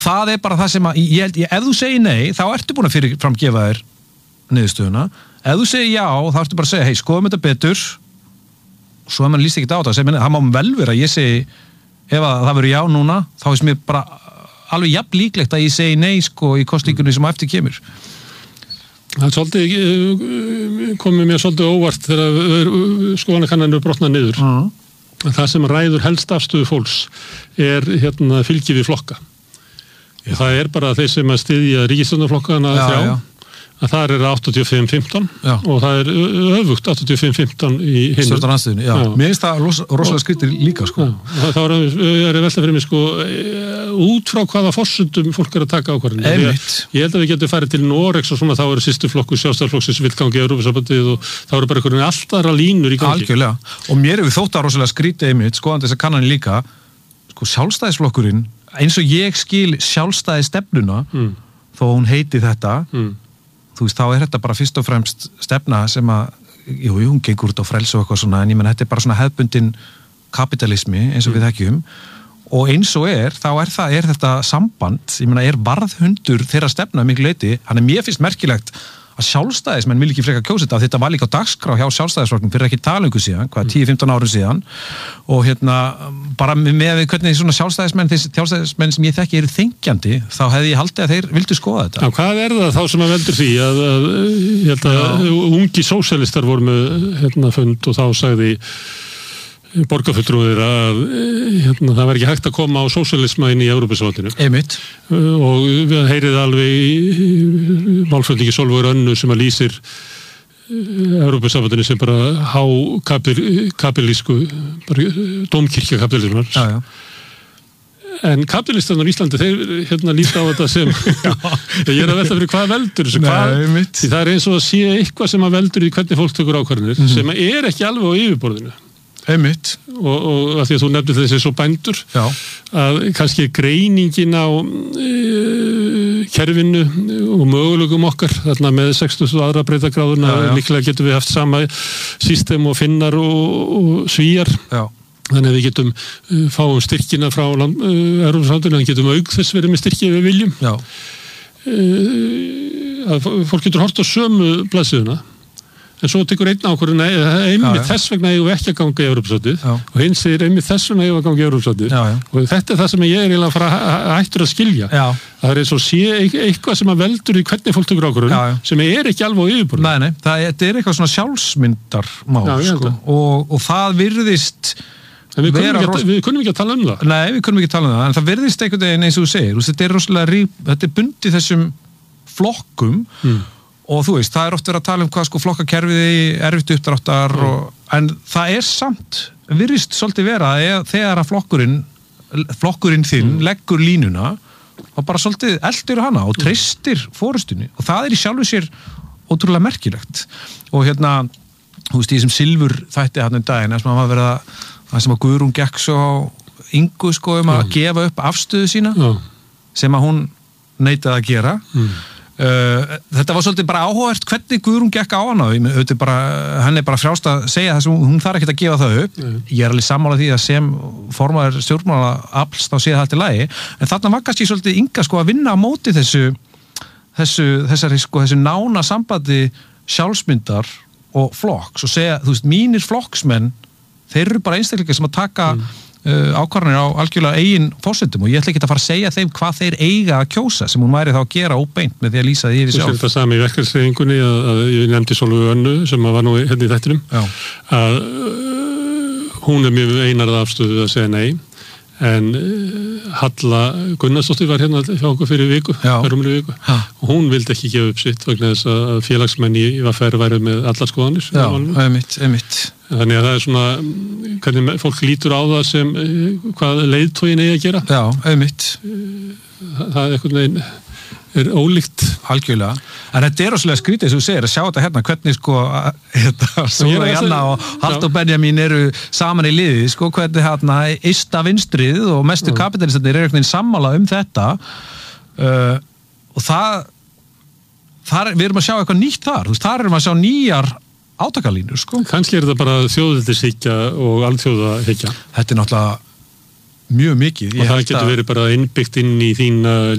það bara það sem að, ég held, ef þú segir nei, þá ertu búin að fyrirframgefa þér niðurstöðuna. Ef þú segir já, þá ertu bara að segja, hei, skoðum þetta betur, svo ef mann líst ekki á það, það má vel vera að ég segi, ef að það verður já núna, þá finnst mér bara alveg jafn líklegt að ég segi nei sko í kosningunni sem á eftir kemur. Það er svolítið, komið mér svolítið óvart þegar skoðanakannanir brotnað niður. Það sem ræður helst afstöðu fólks fylgi við flokka. Það bara þeir sem að styðja ríkisstjórnarflokkana að það 85-15 og það öfugt 85-15 í hinu. Stjórnarandstöðunni, já. Mér finnst það rosalega skrítið líka, sko. Það velta fyrir mig, sko, út frá hvaða forsendum fólk að taka ákvarðanir. Einmitt. Ég held að við getum farið til Noregs og svona, þá systurflokkur Sjálfstæðisflokksins vill gangi í Evrópusambandið og þá bara einhvern allt aðra línur í gangi. Algjörlega. Og mér hefur þótt að rosalega skrítið einmitt, skoðandi þess að kannanir líka, sko, Sjálfstæðisflokkurinn, eins og ég skil sjálfstæðisstefnuna, þó hún heiti þetta, þú veist, þá þetta bara fyrst og fremst stefna sem að, hún gengur út á frelsi og eitthvað svona, en ég menn, þetta bara svona hefðbundin kapitalismi, eins og við þekkjum, og eins og þá þetta samband, ég menna, varðhundur þeirra stefna miklu leyti, þannig mér finnst merkilegt að sjálfstæðismenn vil ekki frekar kjósa þetta var líka á dagskrá hjá sjálfstæðisflokknum fyrir ekki talungu síðan, 10-15 árum síðan og bara með hvernig svona sjálfstæðismenn sem ég þekki eru þengjandi, þá hefði ég haldið að þeir vildu skoða þetta. Já, hvað það þá sem að veldur því að ég held að ungi sósíalistar voru með fund og þá sagði borgarfulltrúðir að það var ekki hægt að koma á sósíalisma inn í Evrópusambandinu. Einmitt. Og við heyrið alveg í málflutningi Sólveigar Önnu sem að lýsir Evrópusambandinu sem bara kapilísku dómkirkja kapitalismar. Já. En kapitalistarnar í Íslandi, þeir líta á þetta sem ég að velta fyrir hvað veldur þessu, því það eins og að sé eitthvað sem að veldur í hvernig fólk tökur ákvarðanir sem ekki alveg á yfirborðinu. Einmitt. Og að því að þú nefnir þessi svo bændur að kannski greiningin á kerfinu og möguleikum okkar þarna með 60 aðra breytagráðuna líklega getum við haft sama system og Finnar og Svíar þannig að við getum fáum styrkina frá Evrópusambandinu, en getum auk þess verið með styrki við viljum að fólk getur hort á sömu blaðsíðuna. En svo tekur einn ákvörðun einmitt þess vegna eigum við ekki að ganga í Evrópusambandið og hinn segir einmitt þess vegna eigum við að ganga í Evrópusambandið og þetta það sem ég eiginlega að fara hættur að skilja. Það eins og sé eitthvað sem að veldur í hvernig fólk tekur ákvörðun sem ekki alveg á yfirborðinu. Nei, þetta eitthvað svona sjálfsmyndarmál sko. Og það virðist við kunnum ekki að tala um það. Nei, við kunnum ekki að tala um það, en það virðist einhvern veginn eins og þú segir, þetta rosalega þetta bundið þessum flokkum og þú veist, það oft verið að tala um hvað sko flokkakerfið erfitt uppdráttar en það samt virðist svolítið vera að þegar að flokkurinn þinn leggur línuna og bara svolítið eldir hana og treystir fórustunni og það í sjálfu sér ótrúlega merkilegt og þú veist, í þessum silfur þætti hann daginn það sem að Guðrún gekk svo á Ingu sko að gefa upp afstöðu sína sem að hún neitaði að gera þetta var svolítið bara áhugavert hvernig Guðrún gekk á hana henni bara frjálst að segja þess að hún þarf ekkert að gefa það upp ég alveg sammála því að sem formaður stjórnmálaafls þá sé það allt í lagi en þarna var kannski svolítið Inga sko að vinna á móti þessu nána sambandi sjálfsmyndar og flokks og segja, þú veist, mínir flokksmenn þeir eru bara einstaklingar sem að taka ákvarðanir á algjörlega eigin forsendum og ég ætla ekki að fara að segja þeim hvað þeir eiga að kjósa sem hún væri þá að gera óbeint með því að lýsa því yfir sjálf. Þú sér það sami í verkefnishreyfingunni að ég nefndi Sólveigu Önnu sem var nú hérna í þættinum að hún mjög einarð afstöðu að segja nei en Halla Gunnarsdóttir var hérna hjá okkur fyrir viku og hún vildi ekki gefa upp sitt vegna þess að félagsmenn í VR væri með allar skoðanir. Einmitt. Þannig að það svona hvernig fólk lítur á það sem hvað leiðtoginn eigi að gera. Já, einmitt. Það einhvern veginn ólíkt. Algjörlega. En þetta rosalega skrítið sem þú segir að sjá þetta hérna hvernig sko Sóra Janna og Halldór Benjamín eru saman í liði sko hvernig hérna ysta vinstrið og mestu kapitalistarnir eru einhvern veginn sammála þetta og það við erum að sjá eitthvað nýtt þar. Þú veist, þar erum að sjá nýjar átakalínur sko. Kannski þetta bara þjóðveldishyggja og alþjóðahyggja. Þetta náttúrulega mjög mikið. Og það getur verið bara innbyggt inn í þína